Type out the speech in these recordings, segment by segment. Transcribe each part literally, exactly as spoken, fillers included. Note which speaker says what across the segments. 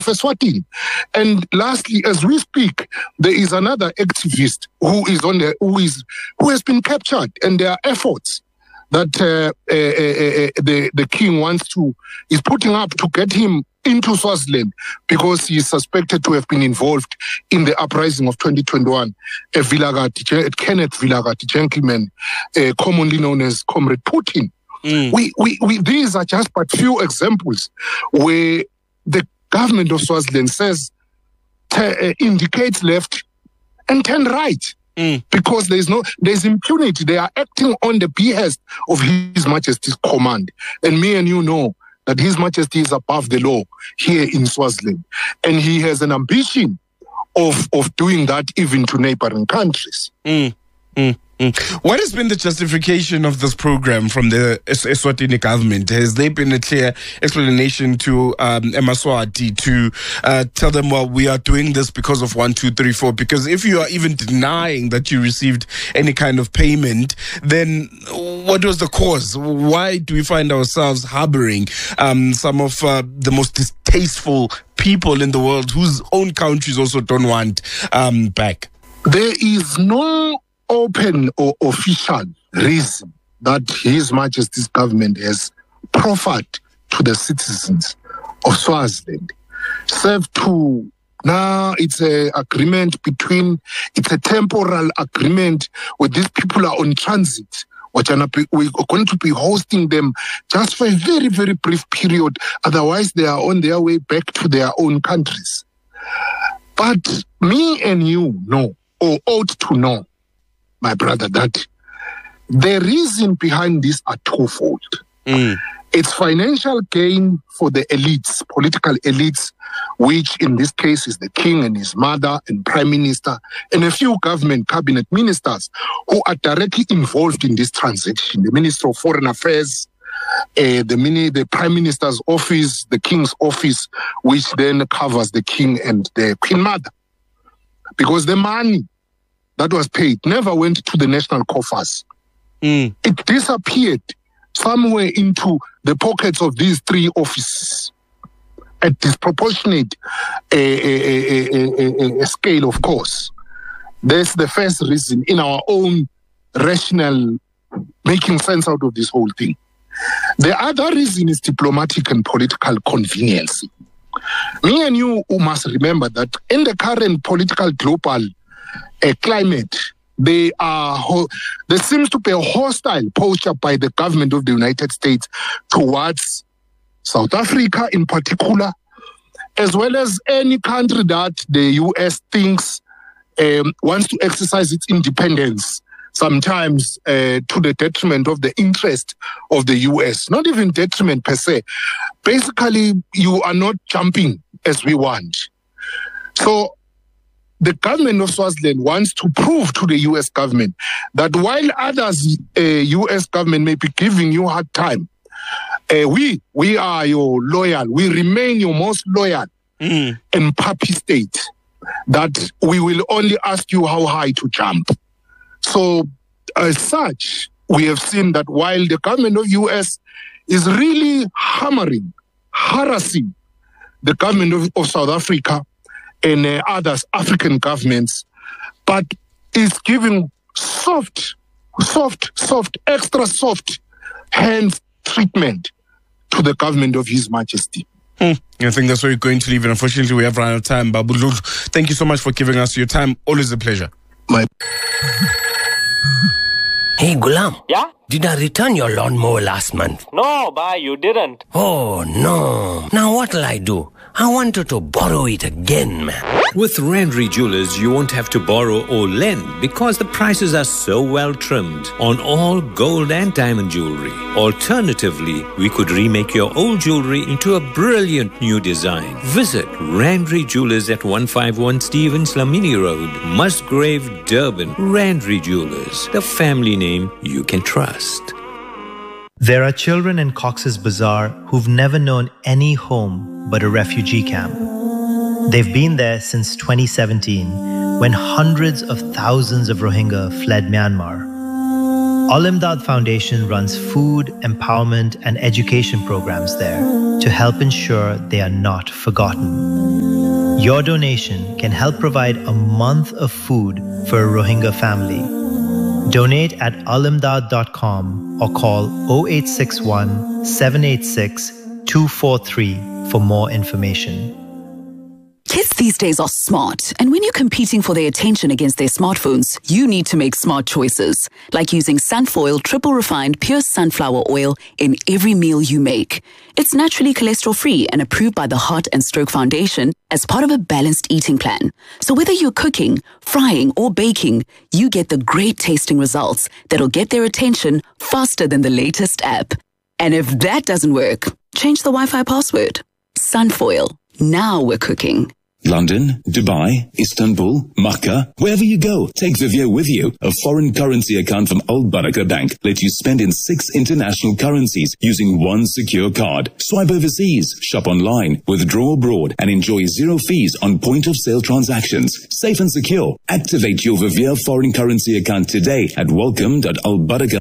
Speaker 1: Eswatini. And lastly, as we speak, there is another activist who is on the who is who has been captured, and there are efforts that uh, uh, uh, uh, the the king wants to is putting up to get him into Swaziland because he is suspected to have been involved in the uprising of twenty twenty-one. A Vilakazi, Kenneth Vilakazi, gentleman, uh, commonly known as Comrade Putin. Mm. We, we, we, these are just but few examples where the government of Swaziland says, t- uh, indicates left and turn right. Mm. Because there's no, there's impunity. They are acting on the behest of His Majesty's command. And me and you know that His Majesty is above the law here in Swaziland. And he has an ambition of, of doing that even to neighboring countries.
Speaker 2: Mm. Mm. Mm. What has been the justification of this program from the es- Eswatini government? Has there been a clear explanation to um, Emaswati to uh, tell them, well, we are doing this because of one, two, three, four? Because if you are even denying that you received any kind of payment, then what was the cause? Why do we find ourselves harboring um, some of uh, the most distasteful people in the world whose own countries also don't want um, back?
Speaker 1: There is no open or official reason that His Majesty's government has proffered to the citizens of Swaziland. Serve to, now it's an agreement between, it's a temporal agreement where these people are on transit. We're going to be hosting them just for a very, very brief period. Otherwise, they are on their way back to their own countries. But me and you know, or ought to know, my brother, that the reason behind this are twofold. Mm. It's financial gain for the elites, political elites, which in this case is the king and his mother and prime minister and a few government cabinet ministers who are directly involved in this transaction. The Minister of Foreign Affairs, uh, the, mini, the prime minister's office, the king's office, which then covers the king and the queen mother. Because the money that was paid never went to the national coffers. Mm. It disappeared somewhere into the pockets of these three offices at disproportionate uh, uh, uh, uh, scale, of course. That's the first reason in our own rational making sense out of this whole thing. The other reason is diplomatic and political convenience. Me and you must remember that in the current political global uh, climate, they are ho- there seems to be a hostile posture by the government of the United States towards South Africa in particular, as well as any country that the U S thinks um, wants to exercise its independence, sometimes uh, to the detriment of the interest of the U S. Not even detriment per se. Basically, you are not jumping as we want. So the government of Swaziland wants to prove to the U S government that while others, uh, U S government may be giving you hard time, uh, we we are your loyal, we remain your most loyal mm. and puppy state, that we will only ask you how high to jump. So as such, we have seen that while the government of U S is really hammering, harassing the government of, of South Africa and uh, other African governments, but is giving soft, soft, soft, extra soft hand treatment to the government of His Majesty.
Speaker 2: Hmm. I think that's where we're going to leave it. Unfortunately, we have run out of time. Babu Lulu, thank you so much for giving us your time. Always a pleasure.
Speaker 1: My.
Speaker 3: Hey, Gulam.
Speaker 4: Yeah?
Speaker 3: Did I return your lawnmower last month?
Speaker 4: No, bye, you didn't.
Speaker 3: Oh, no. Now what'll I do? I wanted to borrow it again, man.
Speaker 5: With Randry Jewelers, you won't have to borrow or lend because the prices are so well trimmed on all gold and diamond jewelry. Alternatively, we could remake your old jewelry into a brilliant new design. Visit Randry Jewelers at one fifty-one Stevens Lamini Road, Musgrave, Durban. Randry Jewelers, the family name you can trust.
Speaker 6: There are children in Cox's Bazar who've never known any home but a refugee camp. They've been there since twenty seventeen, when hundreds of thousands of Rohingya fled Myanmar. Al-Imdad Foundation runs food, empowerment, and education programs there to help ensure they are not forgotten. Your donation can help provide a month of food for a Rohingya family. Donate at alimdad dot com or call zero eight six one, seven eight six, two four three for more information.
Speaker 4: Kids these days are smart, and when you're competing for their attention against their smartphones, you need to make smart choices, like using Sunfoil triple refined pure sunflower oil in every meal you make. It's naturally cholesterol-free and approved by the Heart and Stroke Foundation as part of a balanced eating plan. So whether you're cooking, frying, or baking, you get the great tasting results that'll get their attention faster than the latest app. And if that doesn't work, change the Wi-Fi password. Sunfoil. Now we're cooking.
Speaker 7: London, Dubai, Istanbul, Makkah, wherever you go, take Vivio with you. A foreign currency account from Al Barakah Bank lets you spend in six international currencies using one secure card. Swipe overseas, shop online, withdraw abroad, and enjoy zero fees on point-of-sale transactions. Safe and secure. Activate your Vivio foreign currency account today at welcome dot al barakah.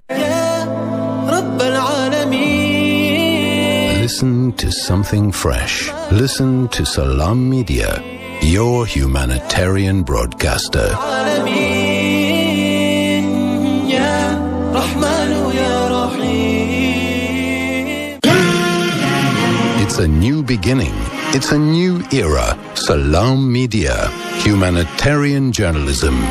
Speaker 8: Listen to something fresh. Listen to Salam Media, your humanitarian broadcaster. It's a new beginning. It's a new era. Salam Media, humanitarian journalism.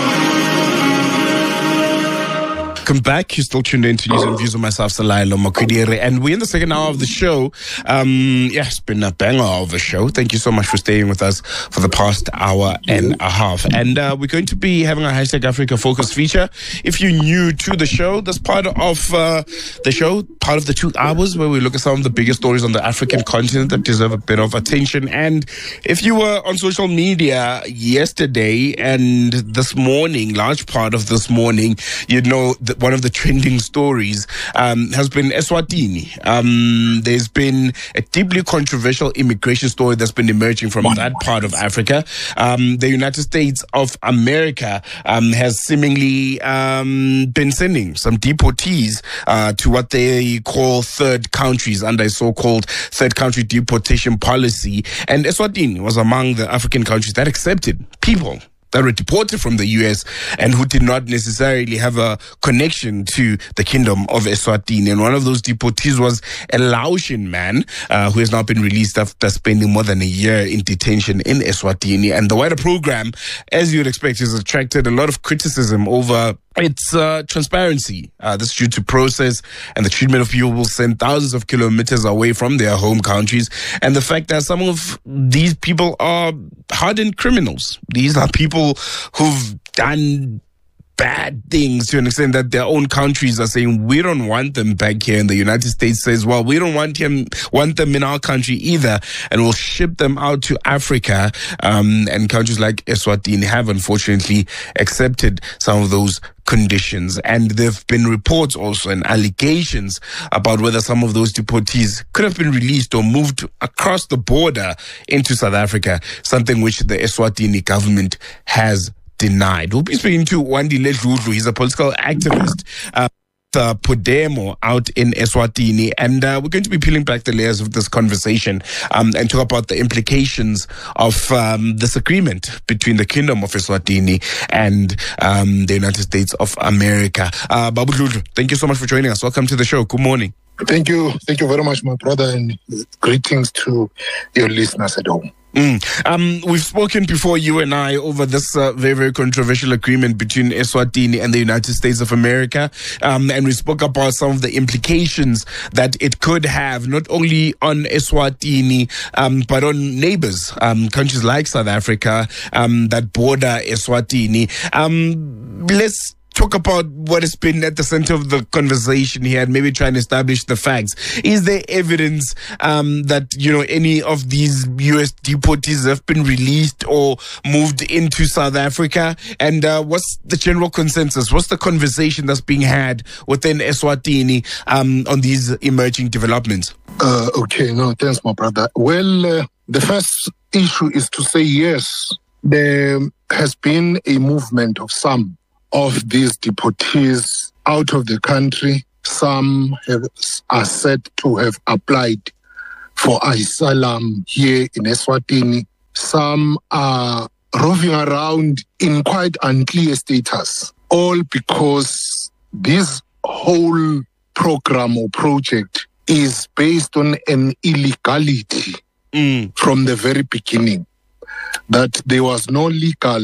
Speaker 2: Welcome back. You're still tuned in to News and Views with myself, Salailo Makudire. And we're in the second hour of the show. Um, yeah, it's been a banger of a show. Thank you so much for staying with us for the past hour and a half. And uh, we're going to be having a Hashtag Africa Focus feature. If you're new to the show, that's part of uh, the show, part of the two hours where we look at some of the biggest stories on the African continent that deserve a bit of attention. And if you were on social media yesterday and this morning, large part of this morning, you'd know that one of the trending stories um, has been Eswatini. Um, there's been a deeply controversial immigration story that's been emerging from that part of Africa. Um, the United States of America um, has seemingly um, been sending some deportees uh, to what they call third countries under a so-called third country deportation policy. And Eswatini was among the African countries that accepted people that were deported from the U S and who did not necessarily have a connection to the Kingdom of Eswatini. And one of those deportees was a Laotian man uh, who has now been released after spending more than a year in detention in Eswatini. And the wider program, as you'd expect, has attracted a lot of criticism over its uh, transparency. Uh, this is due to process and the treatment of people sent thousands of kilometers away from their home countries, and the fact that some of these people are hardened criminals. These are people who've done bad things to an extent that their own countries are saying, we don't want them back here. And the United States says, well, we don't want him, want them in our country either. And we'll ship them out to Africa. Um, and countries like Eswatini have unfortunately accepted some of those conditions. And there have been reports also and allegations about whether some of those deportees could have been released or moved across the border into South Africa, something which the Eswatini government has denied. We'll be speaking to Wandile Dludlu. He's a political activist uh, uh, Podemo out in Eswatini, and uh, we're going to be peeling back the layers of this conversation um, and talk about the implications of um, this agreement between the Kingdom of Eswatini and um, the United States of America. Uh, Babu Dludlu, thank you so much for joining us. Welcome to the show. Good morning.
Speaker 1: Thank you. Thank you very much, my brother, and greetings to your listeners at home.
Speaker 2: Mm. Um, we've spoken before, you and I, over this uh, very, very controversial agreement between Eswatini and the United States of America. Um, and we spoke about some of the implications that it could have, not only on Eswatini, um, but on neighbors, um, countries like South Africa, um, that border Eswatini. Um, let's talk about what has been at the center of the conversation here and maybe try and establish the facts. Is there evidence um, that, you know, any of these U S deportees have been released or moved into South Africa? And uh, what's the general consensus? What's the conversation that's being had within Eswatini um, on these emerging developments?
Speaker 1: Uh, okay, no, thanks, my brother. Well, uh, the first issue is to say yes, there has been a movement of some of these deportees out of the country. Some have, are said to have applied for asylum here in Eswatini. Some are roving around in quite unclear status, all because this whole program or project is based on an illegality mm. from the very beginning, that there was no legal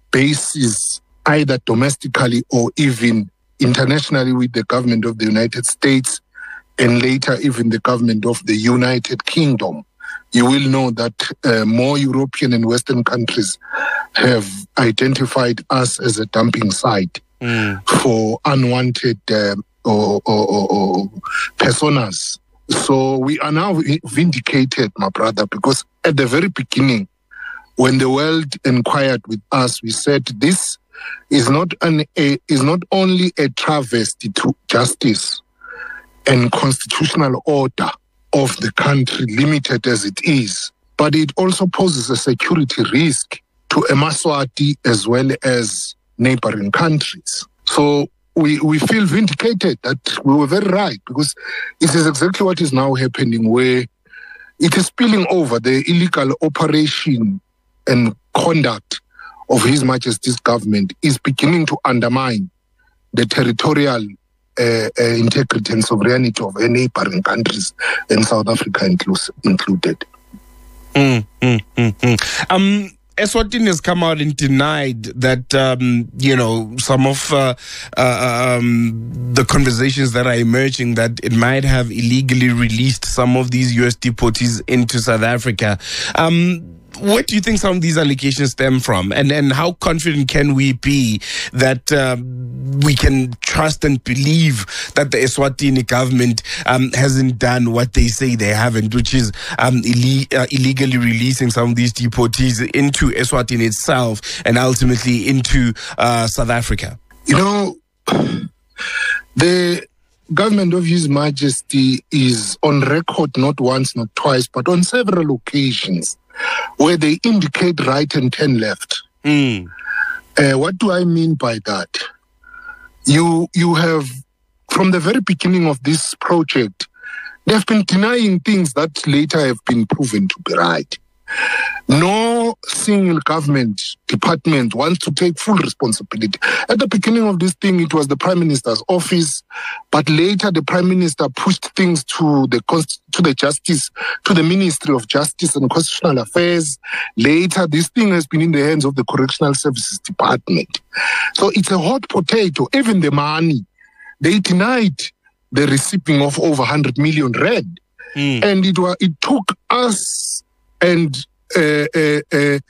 Speaker 1: basis either domestically or even internationally with the government of the United States and later even the government of the United Kingdom. You will know that uh, more European and Western countries have identified us as a dumping site mm. for unwanted uh, or, or, or, or personas. So we are now vindicated, my brother, because at the very beginning, when the world inquired with us, we said this is not an a, is not only a travesty to justice and constitutional order of the country, limited as it is, but it also poses a security risk to Emaswati as well as neighboring countries. So we, we feel vindicated that we were very right, because it is exactly what is now happening, where it is spilling over the illegal operation and conduct of His Majesty's government is beginning to undermine the territorial uh, uh, integrity and sovereignty of neighboring countries, and South Africa inclus- included.
Speaker 2: Mm, mm, mm, mm. Um, Eswatini has come out and denied that, um, you know, some of uh, uh, um, the conversations that are emerging, that it might have illegally released some of these U S deportees into South Africa. Um, Where do you think some of these allegations stem from? And and how confident can we be that um, we can trust and believe that the Eswatini government um, hasn't done what they say they haven't, which is um, ille- uh, illegally releasing some of these deportees into Eswatini itself and ultimately into uh, South Africa?
Speaker 1: You know, the government of His Majesty is on record not once, not twice, but on several occasions, where they indicate right and turn left. Mm. Uh, what do I mean by that? You you have, from the very beginning of this project, they've been denying things that later have been proven to be right. No single government department wants to take full responsibility. At the beginning of this thing, it was the Prime Minister's office, but later the Prime Minister pushed things to the to the Justice, to the Ministry of Justice and Constitutional Affairs. Later, this thing has been in the hands of the Correctional Services Department. So it's a hot potato. Even the money, they denied the receiving of over one hundred million rand. Mm. And it was it took us and uh, uh, uh,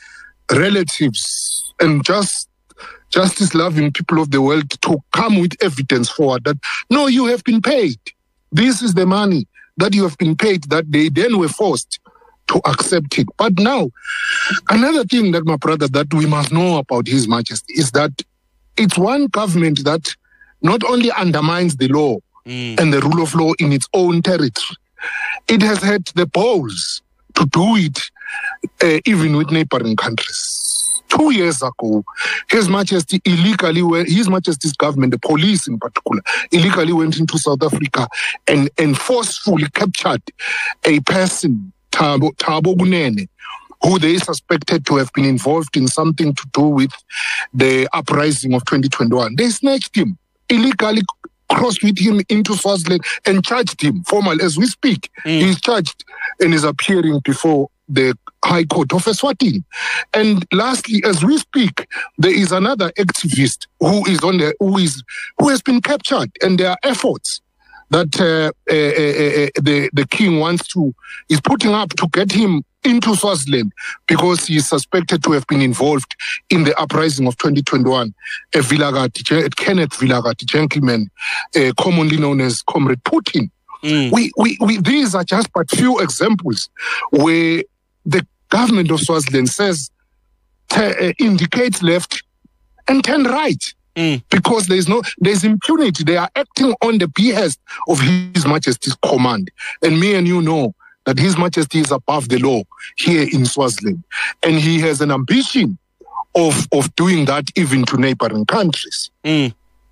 Speaker 1: relatives and just justice-loving people of the world to come with evidence forward that, no, you have been paid. This is the money that you have been paid, that they then were forced to accept it. But now, another thing that, my brother, that we must know about His Majesty is that it's one government that not only undermines the law mm. and the rule of law in its own territory, it has had the balls to do it uh, even with neighboring countries. Two years ago, His Majesty illegally went, His Majesty's government, the police in particular, illegally went into South Africa and, and forcefully captured a person, Thabo, Thabo Kunene, who they suspected to have been involved in something to do with the uprising of twenty twenty-one. They snatched him, illegally crossed with him into Swaziland and charged him formally. As we speak, mm. he's charged and is appearing before the High Court of Eswatini. And lastly, as we speak, there is another activist who is on the who is who has been captured, and there are efforts that uh, uh, uh, uh, the the king wants to is putting up to get him into Swaziland because he is suspected to have been involved in the uprising of twenty twenty-one. A Vilakazi, Kenneth Vilakazi gentleman, uh, commonly known as Comrade Putin. Mm. We, we, we, these are just but few examples where the government of Swaziland says, t- uh, indicate left and turn right. Mm. Because there's no, there's impunity. They are acting on the behest of His Majesty's command. And me and you know that His Majesty is above the law here in Swaziland. And he has an ambition of, of doing that even to neighboring countries.
Speaker 2: Mm. Mm.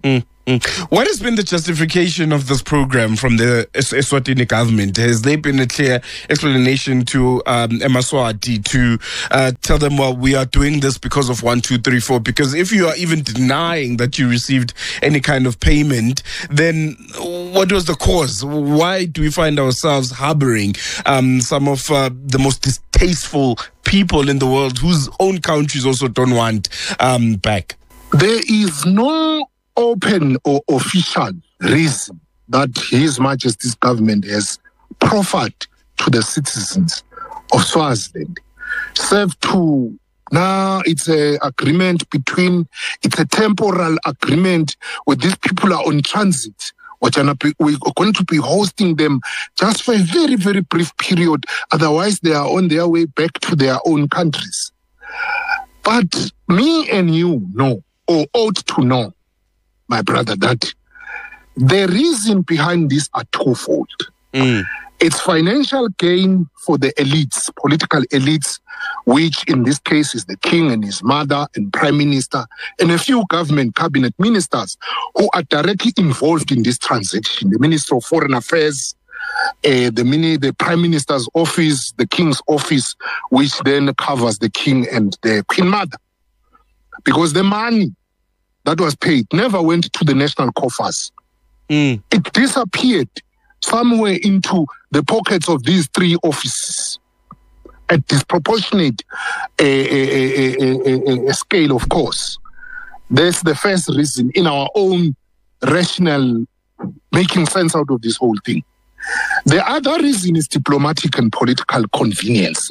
Speaker 2: Mm. What has been the justification of this program from the es- Eswatini government? Has there been a clear explanation to um, eMaswati to uh, tell them, well, we are doing this because of one, two, three, four? Because if you are even denying that you received any kind of payment, then what was the cause? Why do we find ourselves harboring um, some of uh, the most distasteful people in the world whose own countries also don't want um, back?
Speaker 1: There is no open or official reason that His Majesty's government has proffered to the citizens of Swaziland, serve to now it's a agreement between, it's a temporal agreement where these people are on transit. We're going to be hosting them just for a very, very brief period. Otherwise, they are on their way back to their own countries. But me and you know, or ought to know, my brother, that the reason behind this are twofold.
Speaker 2: Mm.
Speaker 1: It's financial gain for the elites, political elites, which in this case is the king and his mother and prime minister and a few government cabinet ministers who are directly involved in this transaction. The Minister of Foreign Affairs, uh, the, mini, the prime minister's office, the king's office, which then covers the king and the queen mother. Because the money that was paid never went to the national coffers.
Speaker 2: Mm.
Speaker 1: It disappeared somewhere into the pockets of these three offices at disproportionate uh, uh, uh, uh, scale, of course. That's the first reason in our own rational making sense out of this whole thing. The other reason is diplomatic and political convenience.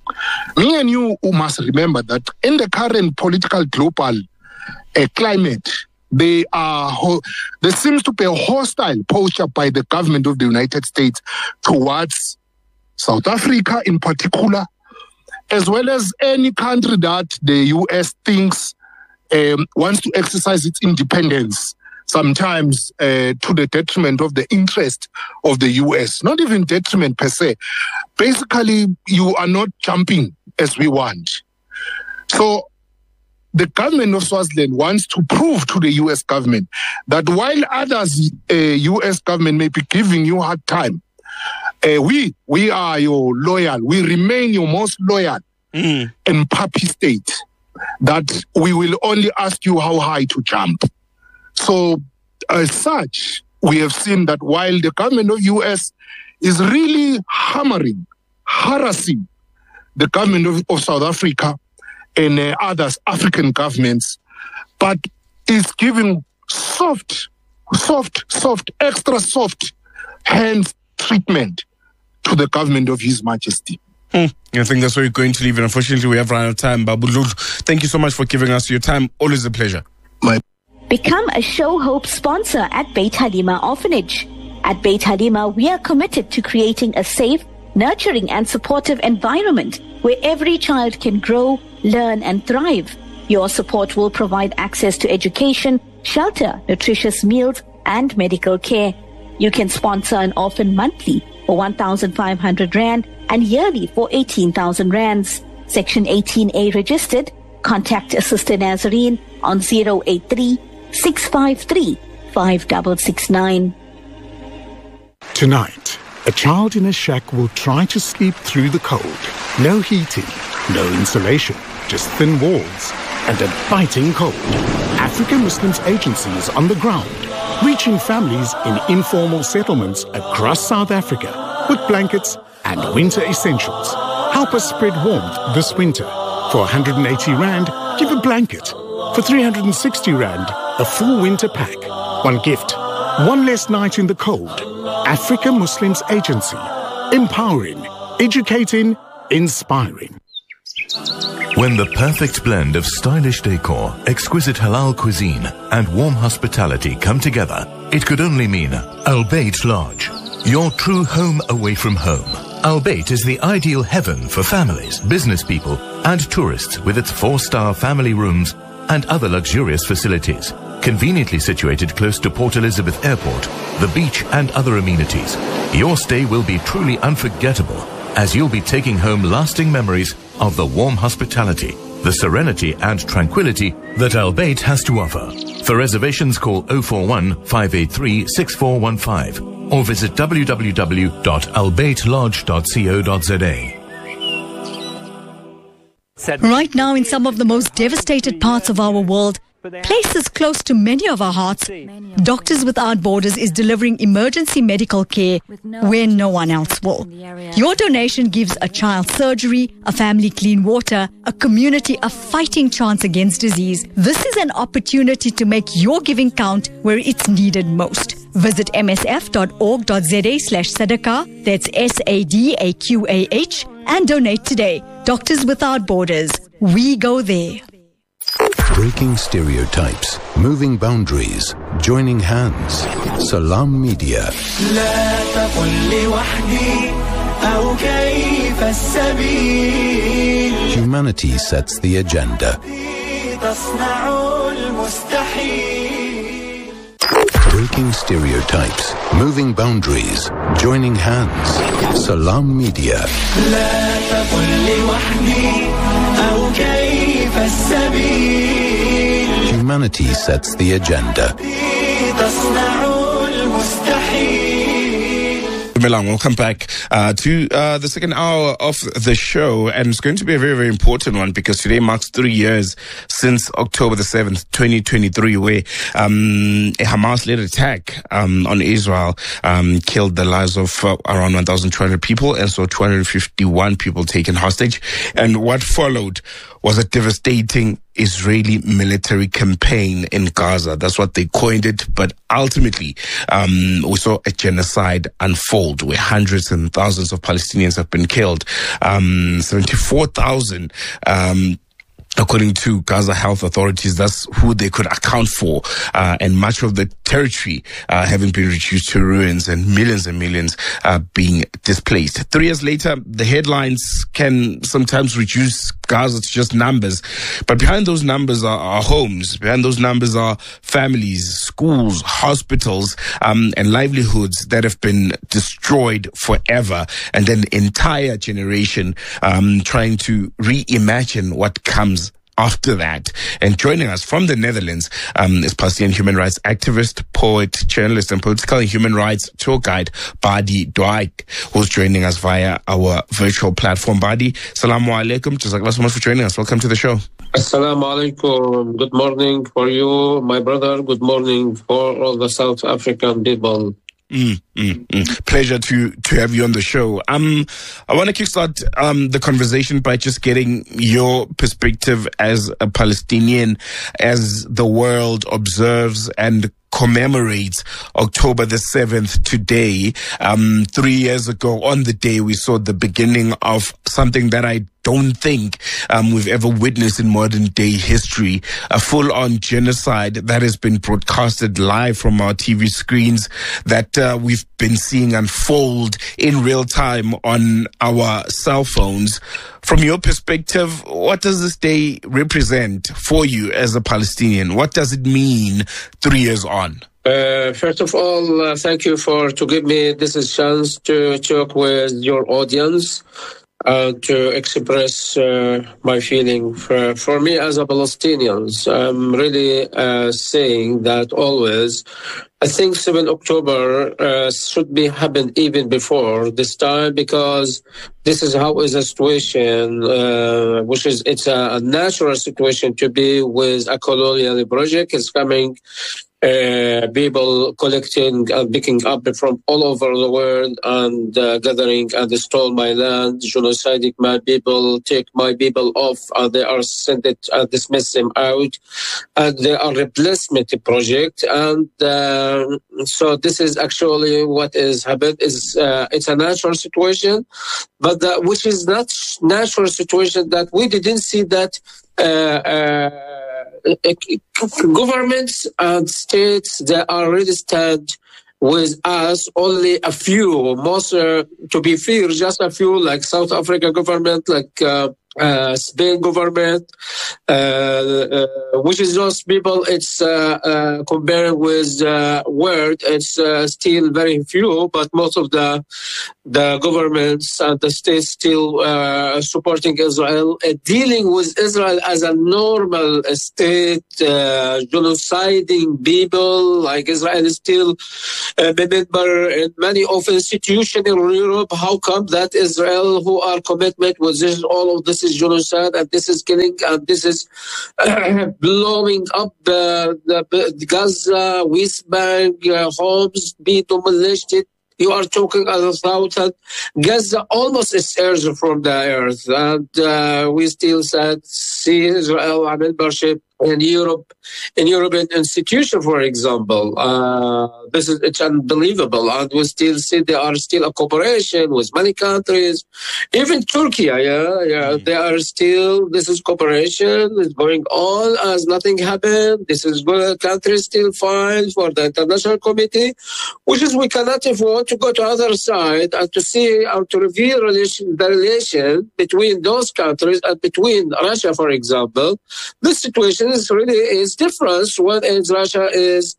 Speaker 1: Me and you must remember that in the current political global uh, climate, they are ho- there seems to be a hostile posture by the government of the United States towards South Africa in particular, as well as any country that the U S thinks um, wants to exercise its independence, sometimes uh, to the detriment of the interest of the U S. Not even detriment per se. Basically, you are not jumping as we want. So the government of Swaziland wants to prove to the U S government that while others, uh, U S government may be giving you a hard time, uh, we we are your loyal, we remain your most loyal
Speaker 2: mm.
Speaker 1: and puppy state, that we will only ask you how high to jump. So as such, we have seen that while the government of U S is really hammering, harassing the government of, of South Africa and uh, others, African governments, but is giving soft, soft, soft, extra soft hand treatment to the government of His Majesty.
Speaker 2: Hmm. I think that's where we're going to leave it. Unfortunately, we have run out of time. Babu Lulu, thank you so much for giving us your time. Always a pleasure.
Speaker 1: My
Speaker 9: Become a Show Hope sponsor at Beit Halima Orphanage. At Beit Halima, we are committed to creating a safe, nurturing and supportive environment where every child can grow, learn and thrive. Your support will provide access to education, shelter, nutritious meals and medical care. You can sponsor an orphan monthly for one thousand five hundred rand and yearly for eighteen thousand rands. Section eighteen A registered. Contact Sister Nazarene on zero eight three, six five three, five six six nine.
Speaker 10: Tonight, a child in a shack will try to sleep through the cold. No heating, no insulation, just thin walls and a biting cold. African Muslims Agency is on the ground, reaching families in informal settlements across South Africa with blankets and winter essentials. Help us spread warmth this winter. For one hundred eighty rand, give a blanket. For three hundred sixty rand, a full winter pack. One gift, one less night in the cold. African Muslims Agency. Empowering, educating, inspiring.
Speaker 11: When the perfect blend of stylish decor, exquisite halal cuisine, and warm hospitality come together, it could only mean Al Bayt Lodge, your true home away from home. Al Bayt is the ideal heaven for families, business people, and tourists with its four-star family rooms and other luxurious facilities. Conveniently situated close to Port Elizabeth Airport, the beach and other amenities, your stay will be truly unforgettable as you'll be taking home lasting memories of the warm hospitality, the serenity and tranquility that Al Bayt has to offer. For reservations, call oh four one, five eight three, six four one five or visit w w w dot al bayt lodge dot co dot z a.
Speaker 12: Right now, in some of the most devastated parts of our world, places close to many of our hearts, Doctors Without Borders is delivering emergency medical care where no one else will. Your donation gives a child surgery, a family clean water, a community a fighting chance against disease. This is an opportunity to make your giving count where it's needed most. Visit m s f dot org dot z a slash sadaqah, that's S A D A Q A H, and donate today. Doctors Without Borders. We go there.
Speaker 8: Breaking stereotypes, moving boundaries, joining hands. Salam Media. Humanity sets the agenda. Breaking stereotypes, moving boundaries, joining hands. Salam Media. Humanity sets the agenda.
Speaker 2: Milan, welcome back uh, to uh, the second hour of the show, and it's going to be a very, very important one because today marks three years since October the seventh, twenty twenty-three, where um, a Hamas-led attack um, on Israel um, killed the lives of uh, around one thousand two hundred people, and so two hundred fifty-one people taken hostage. And what followed was a devastating Israeli military campaign in Gaza. That's what they coined it. But ultimately, um, we saw a genocide unfold where hundreds and thousands of Palestinians have been killed. Um, seventy-four thousand, um, according to Gaza health authorities, that's who they could account for. Uh, and much of the territory uh, having been reduced to ruins and millions and millions uh, being displaced. Three years later, the headlines can sometimes reduce Gaza to just numbers. But behind those numbers are, are homes. Behind those numbers are families, schools, hospitals, um, and livelihoods that have been destroyed forever. And an entire generation um, trying to reimagine what comes after that. And joining us from the Netherlands um, is Palestinian human rights activist, poet, journalist, and political and human rights tour guide, Badi Dwaik, who's joining us via our virtual platform. Badi, Assalamu alaikum. Jazakallah so much for joining us. Welcome to the show.
Speaker 13: Assalamu alaikum. Good morning for you, my brother. Good morning for all the South African people.
Speaker 2: Mm, mm, mm. Pleasure to to have you on the show. Um, I want to kickstart um the conversation by just getting your perspective as a Palestinian, as the world observes and commemorates October the seventh today. Um, three years ago, on the day, we saw the beginning of something that I don't think um, we've ever witnessed in modern day history, a full-on genocide that has been broadcasted live from our T V screens, that uh, we've been seeing unfold in real time on our cell phones. From your perspective, what does this day represent for you as a Palestinian? What does it mean three years on?
Speaker 13: Uh, first of all, uh, thank you for to give me this chance to talk with your audience. Uh, to express uh, my feeling. For, for me as a Palestinian, I'm really uh, saying that always, I think seventh of October uh, should be happened even before this time, because this is how is a situation, uh, which is, it's a, a natural situation to be with a colonial project. It's coming Uh, people collecting and picking up from all over the world and uh, gathering and stole my land, genociding my people, take my people off, and they are sent it and dismiss them out, and they are replacement project. And uh, so this is actually what is happened. Is uh, it's a natural situation, but the, which is not natural situation that we didn't see that. Uh, uh, Governments and states, they are already stand with us. Only a few, most uh, to be fair, just a few, like South Africa government, like uh, Uh, Spain government, uh, uh, which is those people, it's uh, uh, comparing with uh, world, it's uh, still very few, but most of the the governments and the states still uh, supporting Israel, uh, dealing with Israel as a normal state, uh, genociding people, like Israel is still a member in many of institutions in Europe. How come that Israel, who are commitment with this, all of this is genocide, and this is killing, and this is uh, blowing up uh, the, the Gaza, West Bank, uh, homes be demolished. You are talking about thousand. Gaza almost is urged from the earth, and uh, we still said see Israel a membership in Europe, in European institution, for example. Uh, this is it's unbelievable, and we still see there are still a cooperation with many countries, even Turkey. Yeah, yeah, mm. They are still. This is cooperation is going on as nothing happened. This is good. Country still fine for the international committee, which is we cannot if we want to go to other side and to see and to reveal relation, the relation between those countries and between Russia, for example. This situation is really is different when Russia is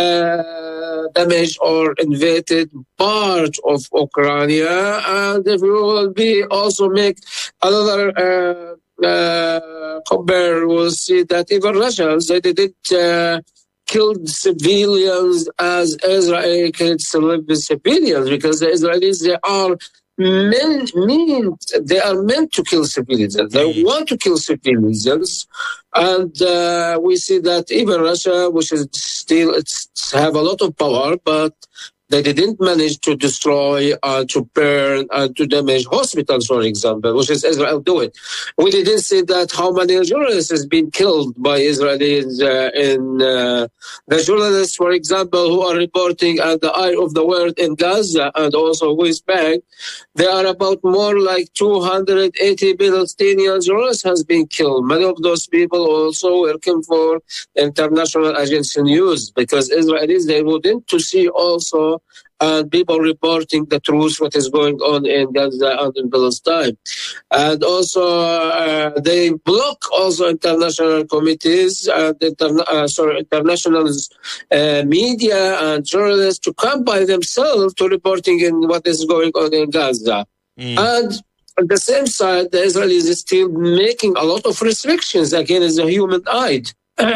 Speaker 13: uh, damaged or invaded part of Ukraine, and if we will be also make another uh, uh, compare, we'll see that even Russians they didn't uh, kill civilians as Israel killed civilians, because the Israelis they are Men, mean, they are meant to kill civilians. They want to kill civilians, and uh, we see that even Russia, which is still it's have a lot of power, but they didn't manage to destroy, uh, to burn, and to damage hospitals, for example, which is Israel doing. We didn't see that how many journalists has been killed by Israelis uh, in uh, the journalists, for example, who are reporting at the eye of the world in Gaza and also West Bank. There are about more like two hundred eighty Palestinian journalists has been killed. Many of those people also working for international agency news, because Israelis, they wouldn't to see also and people reporting the truth, what is going on in Gaza and in Palestine. And also, uh, they block also international committees and interna- uh, sorry, international uh, media and journalists to come by themselves to reporting in what is going on in Gaza. Mm. And on the same side, the Israelis is still making a lot of restrictions against the human aid.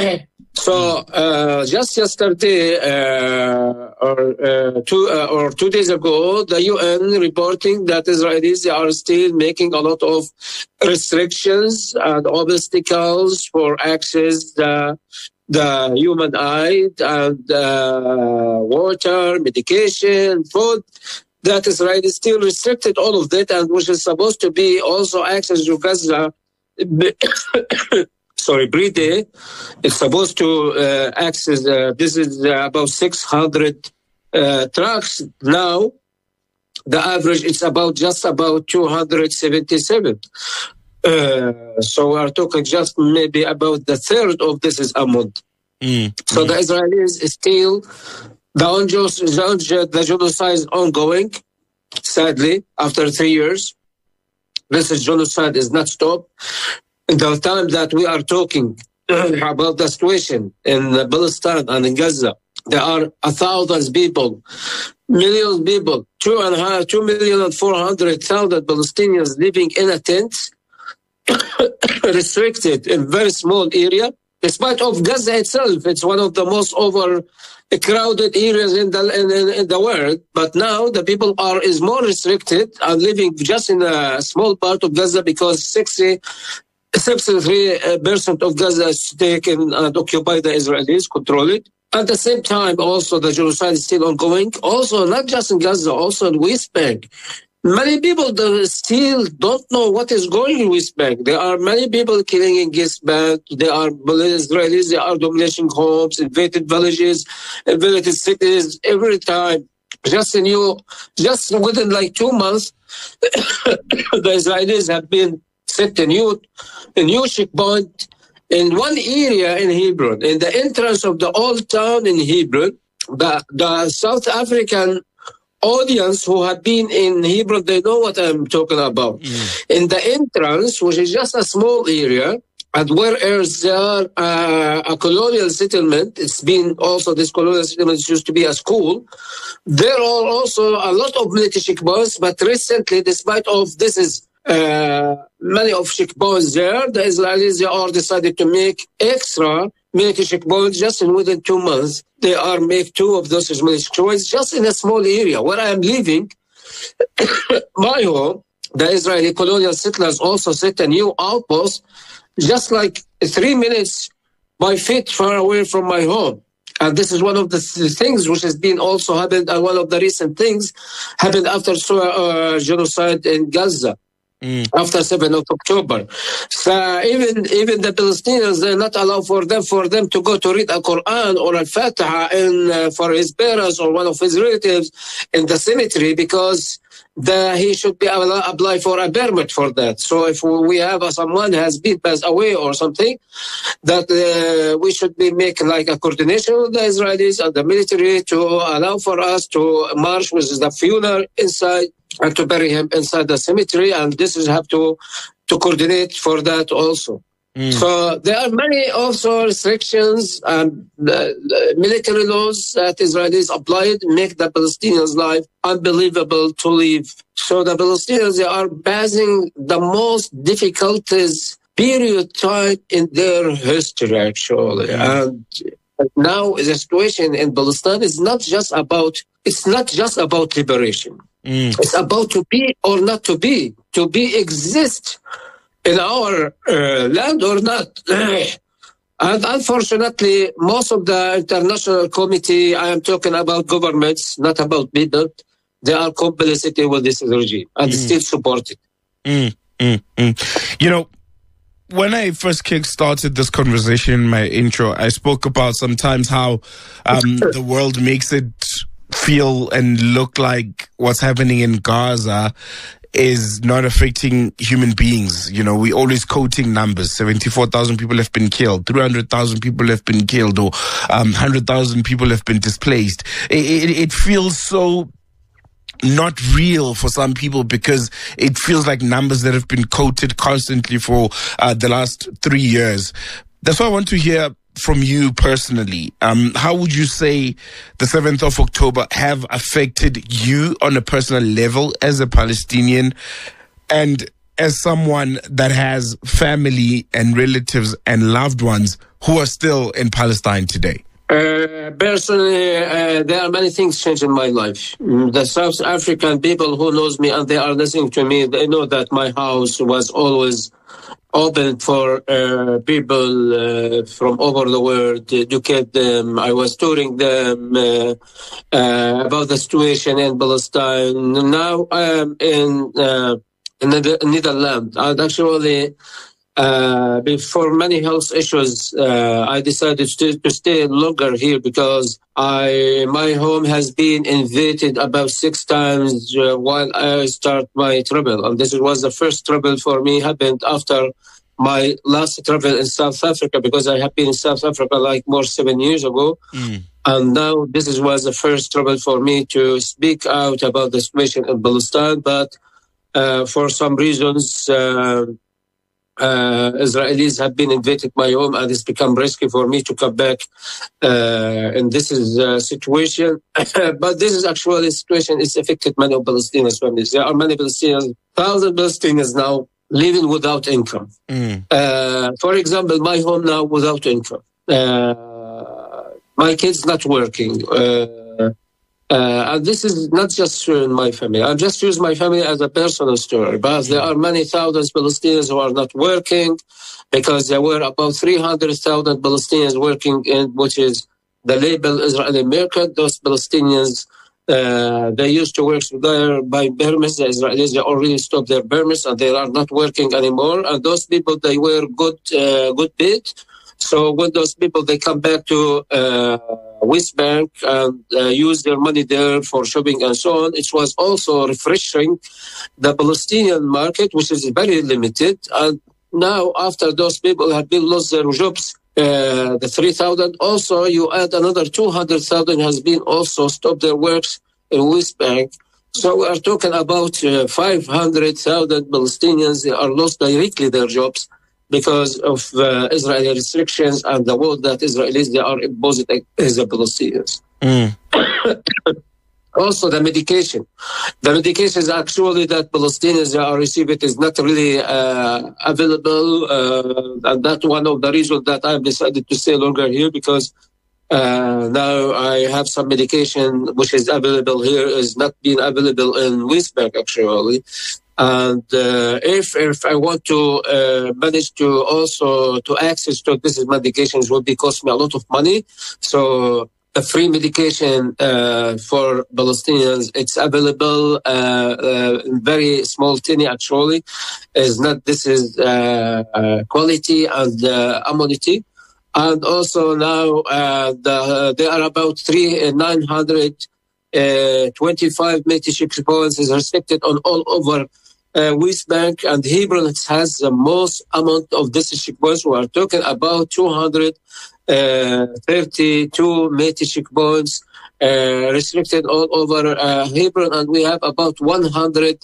Speaker 13: So uh, just yesterday uh, or uh, two uh, or two days ago, the U N reporting that Israelis are still making a lot of restrictions and obstacles for access uh, the human aid and uh, water, medication, food. That Israel is still restricted all of that, and which is supposed to be also access to Gaza. Sorry, Bride, it's supposed to uh, access, uh, this is uh, about six hundred uh, trucks. Now, the average is about just about two hundred seventy-seven. Uh, so we are talking just maybe about the third of this is amount. Mm. So mm. the Israelis is still, the, unjust, the genocide is ongoing, sadly, after three years. This is genocide is not stopped. In the time that we are talking about the situation in Palestine and in Gaza, there are a thousand people, millions of people, two and a half, two million and four hundred thousand Palestinians living in a tent, restricted in very small area. Despite of Gaza itself, it's one of the most overcrowded areas in the in, in, in the world. But now the people are is more restricted and living just in a small part of Gaza because sixty. seventy-three percent of Gaza is taken and occupied the Israelis, control it. At the same time, also, the genocide is still ongoing. Also, not just in Gaza, also in West Bank. Many people still don't know what is going in West Bank. There are many people killing in West Bank. There are Israelis, they are demolishing homes, invaded villages, invaded cities every time. Just in you, just within like two months, the Israelis have been set a new, a new checkpoint in one area in Hebron, in the entrance of the old town in Hebron. The, the South African audience who have been in Hebron, they know what I'm talking about. Mm. In the entrance, which is just a small area, and whereas there are uh, a colonial settlement, it's been also, this colonial settlement used to be a school. There are also a lot of military checkpoints, but recently, despite of this is uh, many of checkpoints there, the Israelis, they are decided to make extra military checkpoints just in within two months. They are make two of those military checkpoints just in a small area where I am living. My home, the Israeli colonial settlers also set a new outpost just like three minutes by feet far away from my home. And this is one of the th- things which has been also happened, and one of the recent things happened after uh, genocide in Gaza. Mm. After seventh of October. So even even the Palestinians, they're not allowed for them for them to go to read a Quran or a Fatiha in, uh, for his parents or one of his relatives in the cemetery, because the, he should be able to apply for a permit for that. So if we have uh, someone has been passed away or something, that uh, we should be making like a coordination with the Israelis and the military to allow for us to march with the funeral inside and to bury him inside the cemetery, and this is have to to coordinate for that also. Mm. So there are many also restrictions and uh, military laws that Israelis applied make the Palestinians' life unbelievable to live. So the Palestinians, they are passing the most difficulties period time in their history, actually. Mm. And now the situation in Palestine is not just about it's not just about liberation. Mm. It's about to be or not to be, to be exist in our uh, land or not. And unfortunately, most of the international committee, I am talking about governments, not about people, they are complicit with this regime and mm. still support it.
Speaker 2: Mm, mm, mm. You know, when I first kick-started this conversation in my intro, I spoke about sometimes how um, the world makes it feel and look like what's happening in Gaza is not affecting human beings. You know, we always quoting numbers. seventy-four thousand people have been killed. three hundred thousand people have been killed, or um, one hundred thousand people have been displaced. It, it, it feels so not real for some people because it feels like numbers that have been quoted constantly for uh, the last three years. That's why I want to hear from you personally. Um, how would you say the seventh of October have affected you on a personal level as a Palestinian and as someone that has family and relatives and loved ones who are still in Palestine today?
Speaker 13: Uh, personally, uh, there are many things changed in my life. The South African people who knows me and they are listening to me, they know that my house was always open for uh, people uh, from over the world to educate them. I was touring them uh, uh, about the situation in Palestine. Now I am in, uh, in the Netherlands. And actually, uh, before many health issues, uh, I decided to, to stay longer here because I my home has been invaded about six times uh, while I start my travel. And this was the first travel for me happened after my last travel in South Africa, because I have been in South Africa like more seven years ago. Mm. And now this is, was the first travel for me to speak out about the situation in Palestine. But uh, for some reasons, uh, uh, Israelis have been invaded my home, and it's become risky for me to come back. Uh, and this is a situation. But this is actually a situation. It's affected many Palestinian families. There are many Palestinians, thousands of Palestinians now living without income. Mm. Uh, for example, my home now without income. Uh, my kids not working. Uh, uh, and this is not just in my family. I just use my family as a personal story. But there are many thousands Palestinians who are not working, because there were about three hundred thousand Palestinians working in, which is the label Israeli market. Those Palestinians, Uh, they used to work there by permits. The Israelis, they already stopped their permits and they are not working anymore. And those people, they were good, uh, good bid. So when those people, they come back to uh, West Bank and uh, use their money there for shopping and so on, it was also refreshing the Palestinian market, which is very limited. And now, after those people have been lost their jobs, Uh, the three thousand, also you add another two hundred thousand has been also stopped their works in West Bank. So we are talking about uh, five hundred thousand Palestinians. They are lost directly their jobs because of uh, Israeli restrictions and the war that Israelis they are imposing against the Palestinians.
Speaker 2: Mm.
Speaker 13: Also, the medication. The medication is actually that Palestinians are receiving is not really uh, available. Uh, and that's one of the reasons that I've decided to stay longer here, because uh, now I have some medication which is available here is not being available in West Bank, actually. And uh, if if I want to uh, manage to also to access to these medications will be cost me a lot of money. So a free medication uh, for Palestinians, it's available uh, uh, in very small tiny actually. Is not this is uh, uh, quality and uh, immunity. And also now uh, the, there are about three nine hundred twenty-five metric points is restricted on all over uh, West Bank, and Hebron has the most amount of this checkpoints. We are talking about two hundred thirty-two metric points uh, restricted all over uh, Hebron, and we have about one hundred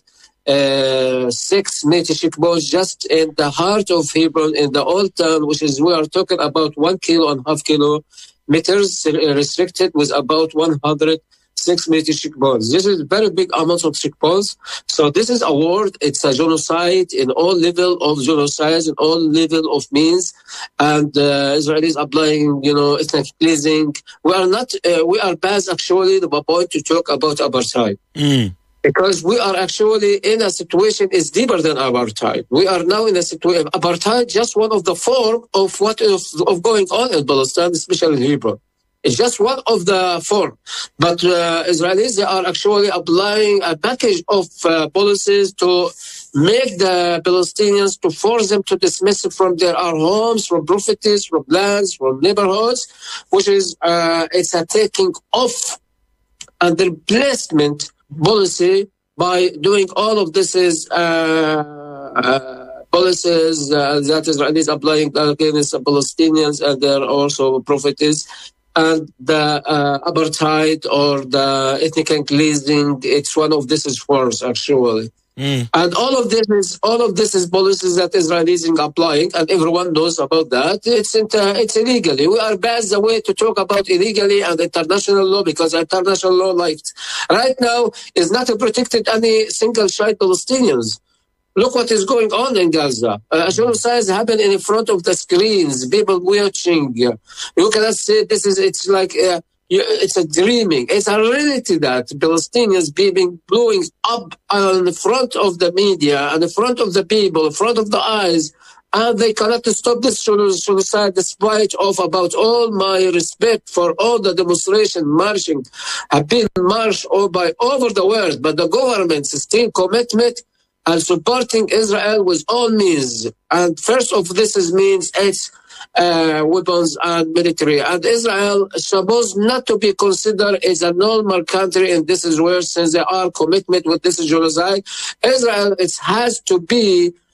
Speaker 13: six metric points just in the heart of Hebron, in the old town, which is we are talking about one kilo and a half kilometers restricted with about one hundred six metric points. This is very big amount of checkpoints. So this is a war. It's a genocide in all level of genocides, in all level of means, and uh, Israelis applying, you know, ethnic cleansing. We are not. Uh, we are past actually the point to talk about apartheid.
Speaker 2: Mm.
Speaker 13: Because we are actually in a situation is deeper than apartheid. We are now in a situation. Apartheid just one of the form of what is of going on in Palestine, especially in Hebron. It's just one of the form. But uh, Israelis, they are actually applying a package of uh, policies to make the Palestinians, to force them to dismiss from their our homes, from properties, from lands, from neighborhoods, which is, uh, it's a taking off and the replacement policy by doing all of this is uh, uh, policies uh, that Israelis applying against the Palestinians and their also properties, and the uh, apartheid or the ethnic cleansing. It's one of this is forms actually.
Speaker 2: Mm.
Speaker 13: And all of this is all of this is policies that Israelis are applying, and everyone knows about that. It's inter, it's illegally. We are past the way to talk about illegally and international law, because international law, like right now, is not protected any single child Palestinians. Look what is going on in Gaza. Uh, genocide happened in front of the screens. People watching. You cannot say this is. It's like. Uh, It's a dreaming. It's a reality that Palestinians being blowing up on the front of the media, and the front of the people, in front of the eyes, and they cannot stop this genocide despite of about all my respect for all the demonstration marching have been marched all by over the world, but the government's still commitment and supporting Israel with all means. And first of this is means it's Uh, weapons and military. And Israel is supposed not to be considered as a normal country, and this is where, since they are commitment with this genocide, Israel it has to be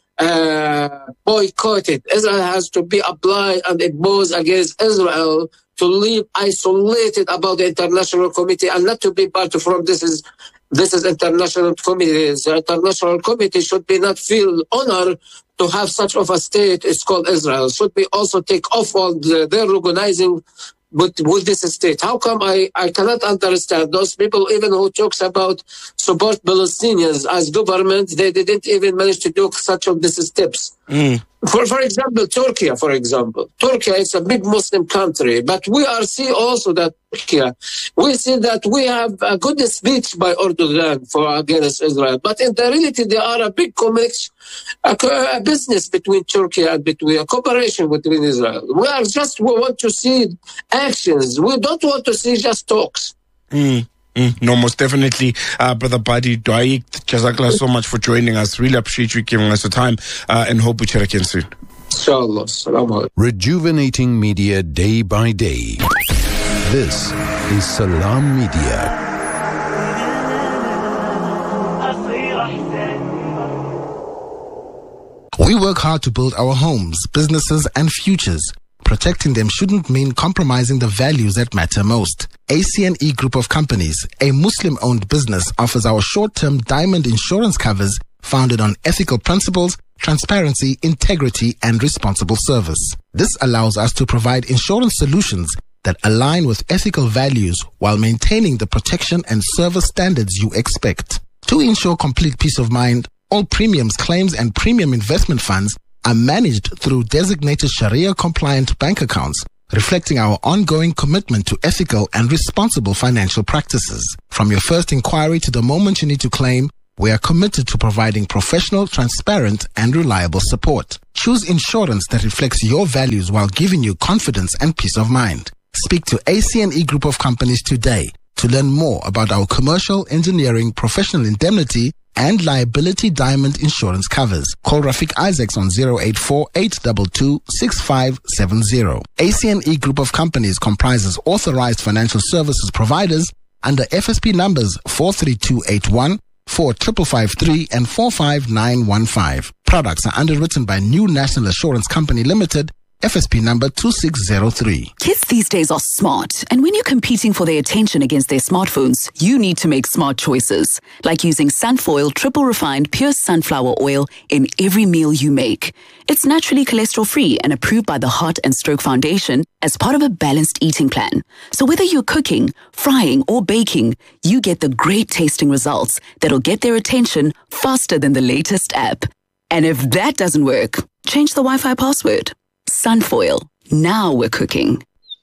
Speaker 13: uh, boycotted. Israel has to be applied and imposed against Israel to live isolated about the international committee and not to be part of from this is This is international committee. The international committee should be not feel honor to have such of a state. It's called Israel. Should be also take off all the, their organizing with, with this state. How come I, I cannot understand those people even who talks about support Palestinians as government, they didn't even manage to do such of these steps.
Speaker 2: Mm.
Speaker 13: For for example, Turkey, for example. Turkey is a big Muslim country, but we are see also that Turkey, we see that we have a good speech by Erdogan for against Israel, but in the reality, there are a big connection, a, a business between Turkey and between a cooperation between Israel. We are just, we want to see actions. We don't want to see just talks.
Speaker 2: Mm. Mm, no, most definitely, uh, Brother Badi Dwaik, Jazakallah so much for joining us. Really appreciate you giving us the time, uh, and hope we chat again soon.
Speaker 13: Inshallah. Assalamu alaikum.
Speaker 8: Rejuvenating media day by day. This is Salam Media.
Speaker 14: We work hard to build our homes, businesses, and futures, protecting them shouldn't mean compromising the values that matter most. A C N E Group of Companies, a Muslim-owned business, offers our short-term diamond insurance covers founded on ethical principles, transparency, integrity, and responsible service. This allows us to provide insurance solutions that align with ethical values while maintaining the protection and service standards you expect. To ensure complete peace of mind, all premiums, claims, and premium investment funds are managed through designated Sharia-compliant bank accounts, reflecting our ongoing commitment to ethical and responsible financial practices. From your first inquiry to the moment you need to claim, we are committed to providing professional, transparent, and reliable support. Choose insurance that reflects your values while giving you confidence and peace of mind. Speak to A C N E Group of Companies today to learn more about our commercial, engineering, professional indemnity, and liability diamond insurance covers. Call Rafiq Isaacs on zero eight four, eight two two, six five seven zero. A C N E Group of Companies comprises authorized financial services providers under F S P numbers four three two eight one, four five five three, and four five nine one five. Products are underwritten by New National Assurance Company Limited, F S P number two six zero three.
Speaker 4: Kids these days are smart, and when you're competing for their attention against their smartphones, you need to make smart choices, like using Sunfoil triple refined pure sunflower oil in every meal you make. It's naturally cholesterol-free and approved by the Heart and Stroke Foundation as part of a balanced eating plan. So whether you're cooking, frying, or baking, you get the great tasting results that'll get their attention faster than the latest app. And if that doesn't work, change the Wi-Fi password. Sunfoil. Now we're cooking.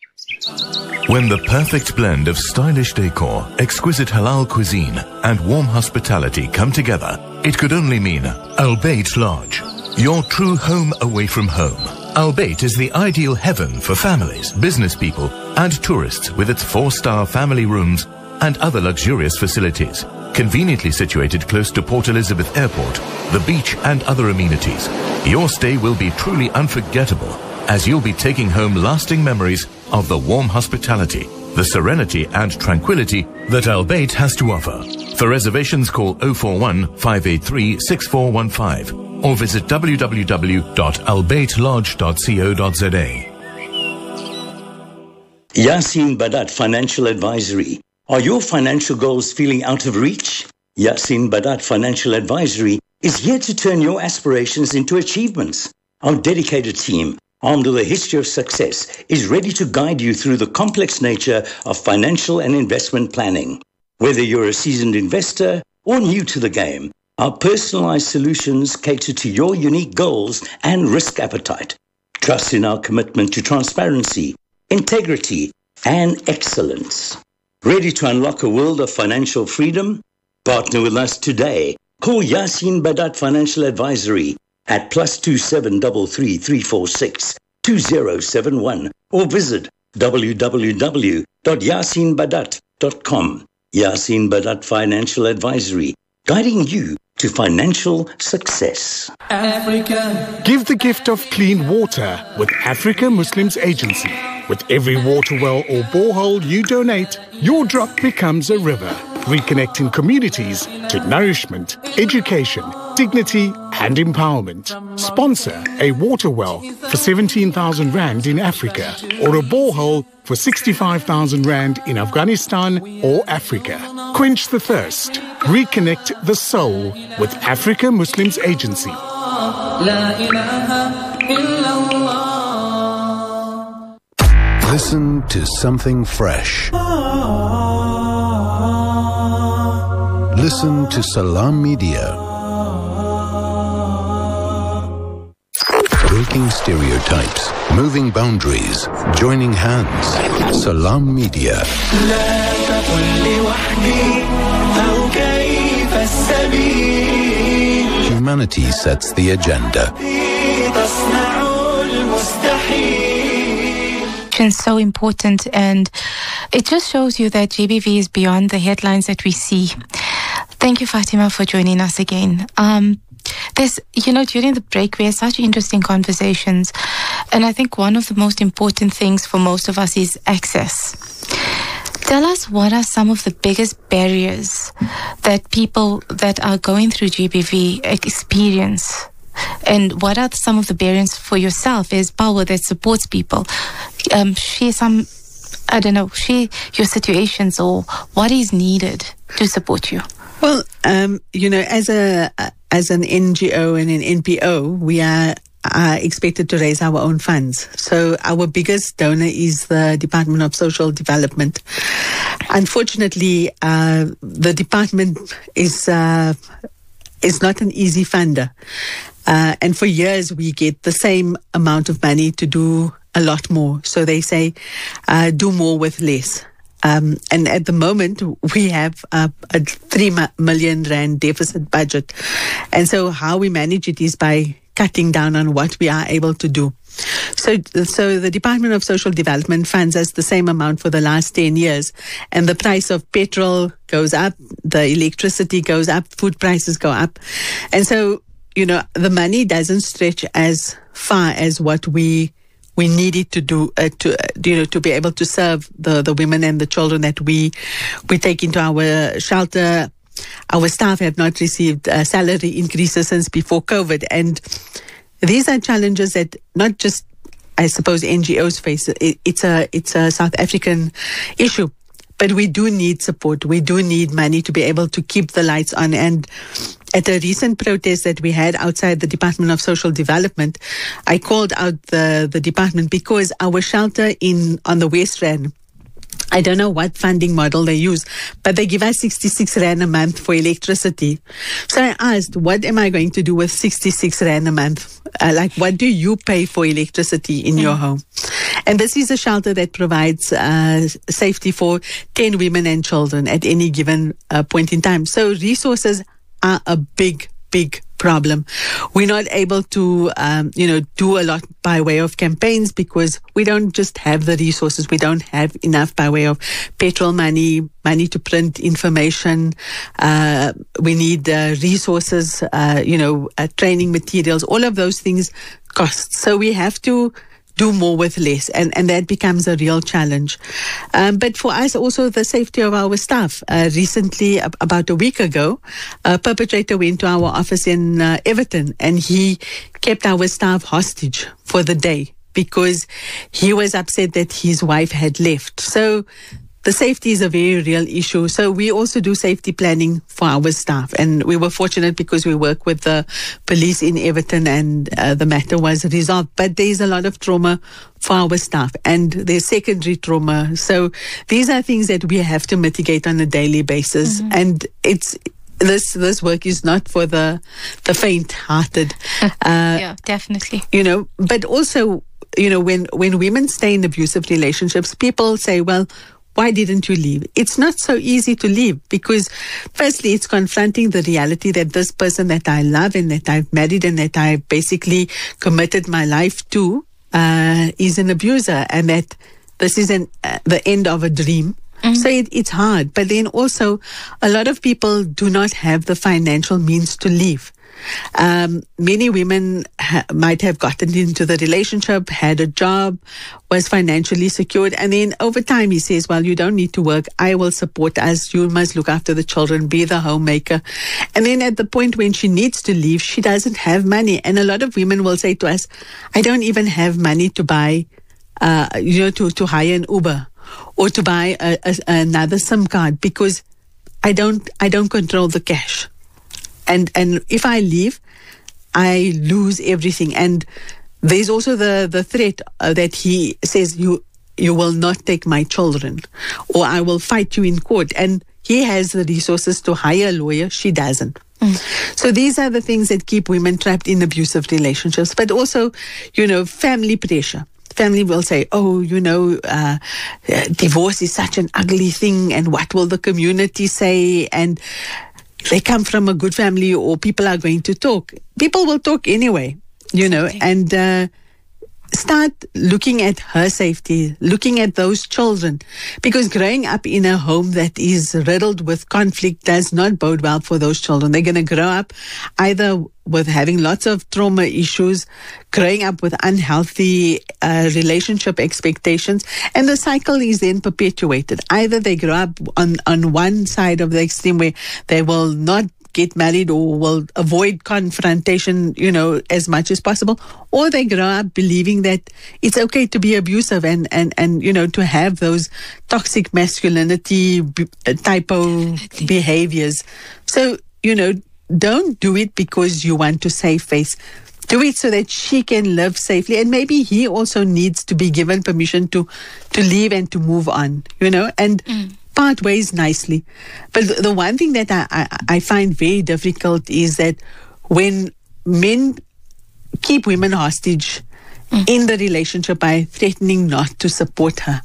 Speaker 11: When the perfect blend of stylish decor, exquisite halal cuisine, and warm hospitality come together, it could only mean Al Bayt Lodge, your true home away from home. Al Bayt is the ideal heaven for families, business people, and tourists with its four-star family rooms and other luxurious facilities. Conveniently situated close to Port Elizabeth Airport, the beach, and other amenities, your stay will be truly unforgettable as you'll be taking home lasting memories of the warm hospitality, the serenity and tranquility that Al Bayt has to offer. For reservations, call zero four one, five eight three, six four one five or visit w w w dot al bayt lodge dot co dot z a.
Speaker 15: Yasin Badat Financial Advisory. Are your financial goals feeling out of reach? Yasin Badat Financial Advisory is here to turn your aspirations into achievements. Our dedicated team, armed with a history of success, is ready to guide you through the complex nature of financial and investment planning. Whether you're a seasoned investor or new to the game, our personalized solutions cater to your unique goals and risk appetite. Trust in our commitment to transparency, integrity, and excellence. Ready to unlock a world of financial freedom? Partner with us today. Call Yasin Badat Financial Advisory at plus two seven three three, three four six, two zero seven one or visit w w w dot yasin badat dot com. Yasin Badat Financial Advisory, guiding you to financial success.
Speaker 10: Africa. Give the gift of clean water with Africa Muslims Agency. With every water well or borehole you donate, your drop becomes a river, reconnecting communities to nourishment, education, dignity and empowerment. Sponsor a water well for seventeen thousand rand in Africa or a borehole for sixty-five thousand rand in Afghanistan or Africa. Quench the thirst. Reconnect the soul with Africa Muslims Agency.
Speaker 8: Listen to something fresh. Listen to Salam Media. Breaking stereotypes, moving boundaries, joining hands. Salam Media. Humanity sets the agenda.
Speaker 16: So important, and it just shows you that G B V is beyond the headlines that we see. Thank you, Fatima, for joining us again. Um, there's, you know, during the break, we had such interesting conversations, and I think one of the most important things for most of us is access. Tell us, what are some of the biggest barriers that people that are going through G B V experience And what are some of the barriers for yourself is power that supports people. Um, share some, I don't know, share your situations or what is needed to support you.
Speaker 17: Well, um, you know, as a as an N G O and an N P O, we are are expected to raise our own funds. So our biggest donor is the Department of Social Development. Unfortunately, uh, the department is uh, is not an easy funder. Uh, and for years, we get the same amount of money to do a lot more. So they say, uh, do more with less. Um, and at the moment, we have a, a three million rand deficit budget. And so how we manage it is by cutting down on what we are able to do. So, so the Department of Social Development funds us the same amount for the last ten years. And the price of petrol goes up, the electricity goes up, food prices go up. And so, you know, the money doesn't stretch as far as what we we needed to do uh, to uh, you know to be able to serve the, the women and the children that we we take into our shelter. Our staff have not received uh, salary increases since before COVID, and these are challenges that not just, I suppose, N G Os face. It, it's a it's a South African issue, but we do need support. We do need money to be able to keep the lights on. And at a recent protest that we had outside the Department of Social Development, I called out the, the department because our shelter in on the West Rand, I don't know what funding model they use, but they give us sixty-six rand a month for electricity. So I asked, what am I going to do with sixty-six rand a month? Uh, like, what do you pay for electricity in mm. your home? And this is a shelter that provides uh, safety for ten women and children at any given uh, point in time. So resources are a big, big problem. We're not able to, um, you know, do a lot by way of campaigns because we don't just have the resources. We don't have enough by way of petrol money, money to print information. Uh, we need uh, resources, uh, you know, uh, training materials. All of those things cost. So we have to do more with less, and, and that becomes a real challenge. Um, but for us, also the safety of our staff. Uh, recently, ab- about a week ago, a perpetrator went to our office in uh, Everton, and he kept our staff hostage for the day because he was upset that his wife had left. So the safety is a very real issue. So we also do safety planning for our staff. And we were fortunate because we work with the police in Everton and uh, the matter was resolved. But there is a lot of trauma for our staff and there's secondary trauma. So these are things that we have to mitigate on a daily basis. Mm-hmm. And it's this this work is not for the the faint-hearted. Uh,
Speaker 16: yeah, definitely.
Speaker 17: You know, but also, you know, when, when women stay in abusive relationships, people say, well, why didn't you leave? It's not so easy to leave because firstly, it's confronting the reality that this person that I love and that I've married and that I basically committed my life to uh, is an abuser and that this is an, uh, the end of a dream. Mm-hmm. So it, it's hard. But then also a lot of people do not have the financial means to leave. Um, many women ha- might have gotten into the relationship, had a job, was financially secured. And then over time, he says, well, you don't need to work. I will support us. You must look after the children, be the homemaker. And then at the point when she needs to leave, she doesn't have money. And a lot of women will say to us, I don't even have money to buy, uh, you know, to, to hire an Uber or to buy a, a, another SIM card because I don't, I don't control the cash. And and if I leave, I lose everything. And there's also the, the threat uh, that he says, you you will not take my children or I will fight you in court. And he has the resources to hire a lawyer. She doesn't. Mm. So these are the things that keep women trapped in abusive relationships. But also, you know, family pressure. Family will say, oh, you know, uh, divorce is such an ugly thing. And what will the community say? And they come from a good family or people are going to talk. People will talk anyway, you know, okay. and uh, start looking at her safety, looking at those children. Because growing up in a home that is riddled with conflict does not bode well for those children. They're going to grow up either with having lots of trauma issues, growing up with unhealthy uh, relationship expectations, and the cycle is then perpetuated. Either they grow up on, on one side of the extreme where they will not get married or will avoid confrontation, you know, as much as possible, or they grow up believing that it's okay to be abusive and, and, and you know, to have those toxic masculinity b- type of behaviors. So, you know, don't do it because you want to save face. Do it so that she can live safely, and maybe he also needs to be given permission to to leave and to move on, you know, and mm. part ways nicely. But the one thing that I, I, I find very difficult is that when men keep women hostage mm. in the relationship by threatening not to support her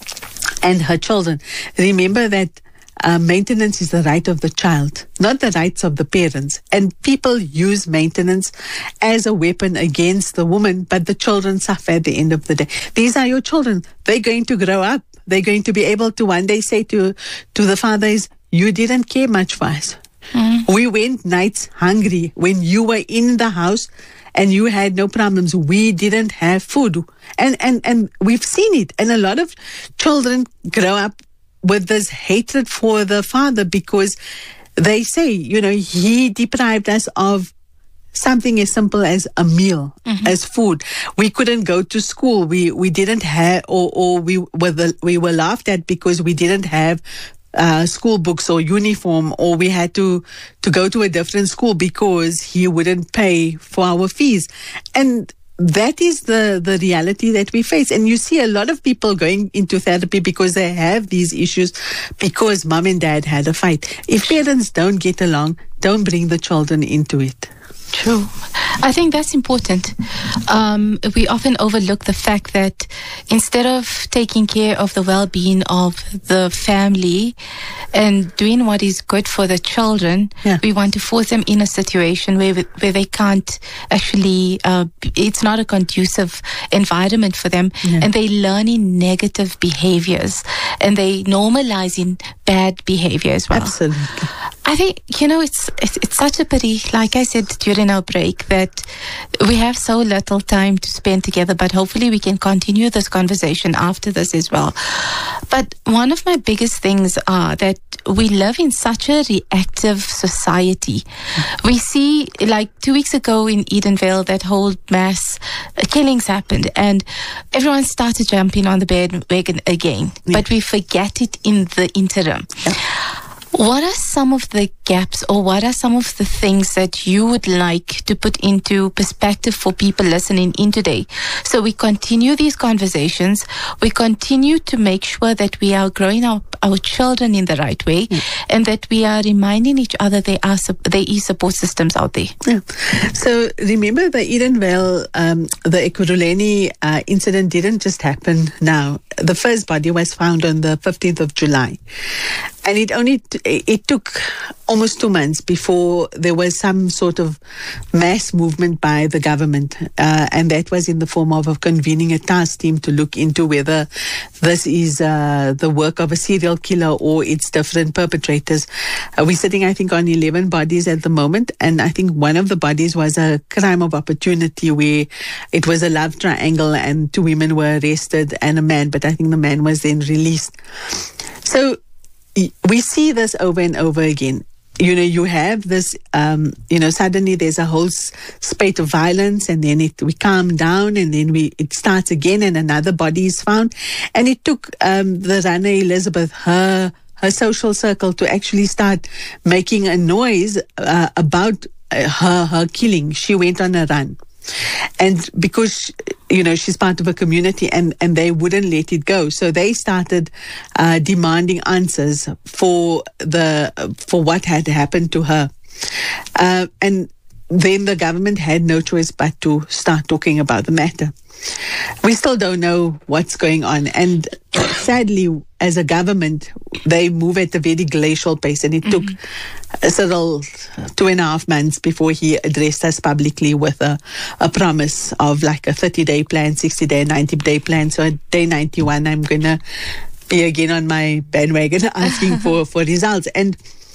Speaker 17: and her children, remember that Uh, maintenance is the right of the child, not the rights of the parents. And people use maintenance as a weapon against the woman, but the children suffer at the end of the day. These are your children. They're going to grow up. They're going to be able to one day say to, to the fathers, you didn't care much for us. Mm. We went nights hungry when you were in the house and you had no problems. We didn't have food. And, and, and we've seen it. And a lot of children grow up with this hatred for the father because they say, you know, he deprived us of something as simple as a meal, mm-hmm. as food. We couldn't go to school. We we didn't have, or or we were the, we were laughed at because we didn't have uh, school books or uniform, or we had to to go to a different school because he wouldn't pay for our fees. And that is the, the reality that we face. And you see a lot of people going into therapy because they have these issues because mom and dad had a fight. If parents don't get along, don't bring the children into it.
Speaker 16: True. I think that's important. Um, we often overlook the fact that instead of taking care of the well-being of the family and doing what is good for the children, yeah. we want to force them in a situation where where they can't actually, uh, it's not a conducive environment for them, yeah. and they learning negative behaviors and they normalizing bad behavior as well.
Speaker 17: Absolutely.
Speaker 16: I think, you know, it's, it's it's such a pity, like I said during our break, that we have so little time to spend together, but hopefully we can continue this conversation after this as well. But one of my biggest things are that we live in such a reactive society. We see, like two weeks ago in Edenvale, that whole mass killings happened and everyone started jumping on the bandwagon again, yeah. but we forget it in the interim. Yeah. What are some of the gaps, or what are some of the things that you would like to put into perspective for people listening in today? So we continue these conversations, we continue to make sure that we are growing up our children in the right way, mm. and that we are reminding each other there are there is support systems out there.
Speaker 17: Yeah. So remember the Edenvale, um, the Ekurhuleni uh, incident didn't just happen now. The first body was found on the fifteenth of July. And it only t- it took almost two months before there was some sort of mass movement by the government, uh, and that was in the form of, of convening a task team to look into whether this is uh, the work of a serial killer or it's different perpetrators. Uh, we're sitting, I think, on eleven bodies at the moment, and I think one of the bodies was a crime of opportunity where it was a love triangle and two women were arrested and a man, but I think the man was then released. So we see this over and over again. You know, you have this, um, you know, suddenly there's a whole spate of violence, and then it we calm down, and then we it starts again, and another body is found. And it took um, the runner Elizabeth, her her social circle, to actually start making a noise uh, about uh, her her killing. She went on a run. And because, you know, she's part of a community, and, and they wouldn't let it go. So they started uh, demanding answers for the for what had happened to her. Uh, and then the government had no choice but to start talking about the matter. We still don't know what's going on. And sadly, as a government, they move at a very glacial pace. And it mm-hmm. took Cyril two and a half months before he addressed us publicly with a, a promise of like a thirty-day plan, sixty-day, ninety-day plan. So at day ninety-one, I'm going to be again on my bandwagon asking for, for results. And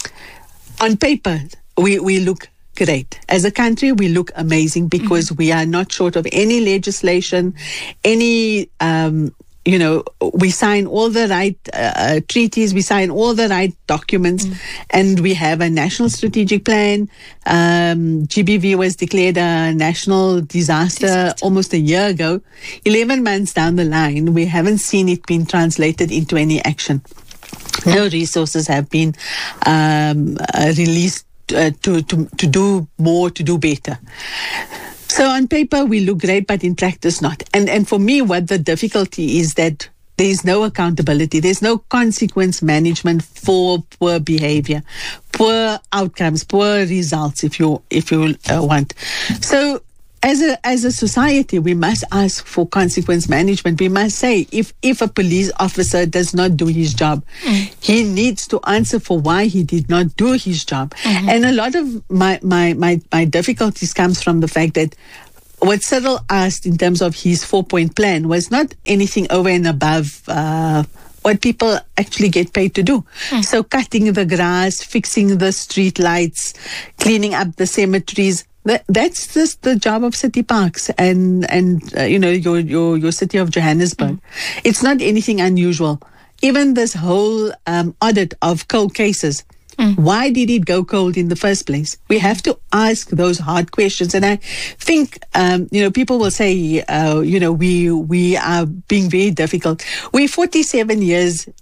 Speaker 17: on paper, we, we look great. As a country, we look amazing because mm-hmm. we are not short of any legislation, any um, you know, we sign all the right uh, treaties, we sign all the right documents, mm. and we have a national strategic plan. Um, G B V was declared a national disaster, disaster almost a year ago. eleven months down the line, we haven't seen it being translated into any action. No resources have been um, uh, released uh, to, to, to do more, to do better. So on paper, we look great, but in practice, not. And and for me, what the difficulty is that there is no accountability. There's no consequence management for poor behavior, poor outcomes, poor results, if you if you uh, want. So as a as a society, we must ask for consequence management. We must say, if if a police officer does not do his job, mm. he needs to answer for why he did not do his job. Mm-hmm. And a lot of my, my, my, my difficulties comes from the fact that what Cyril asked in terms of his four-point plan was not anything over and above uh, what people actually get paid to do. Mm. So cutting the grass, fixing the street lights, cleaning up the cemeteries, That, that's just the job of city parks and, and uh, you know, your, your, your city of Johannesburg. Mm. It's not anything unusual. Even this whole um, audit of cold cases. Mm. Why did it go cold in the first place? We have to ask those hard questions. And I think, um, you know, people will say, uh, you know, we, we are being very difficult. We're forty-seven years